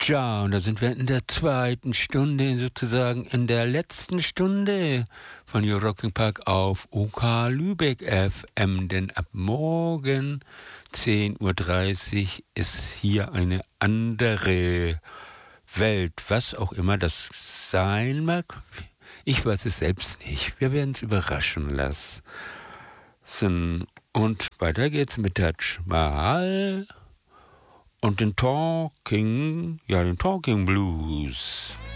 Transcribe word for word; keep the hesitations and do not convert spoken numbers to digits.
Tja, und da sind wir in der zweiten Stunde, sozusagen in der letzten Stunde von Your Rocking Park auf O K Lübeck F M, denn ab morgen zehn Uhr dreißig ist hier eine andere Welt, was auch immer das sein mag. Ich weiß es selbst nicht. Wir werden es überraschen lassen. Und weiter geht's mit Taj Mahal und den Talking, ja, den Talking Blues.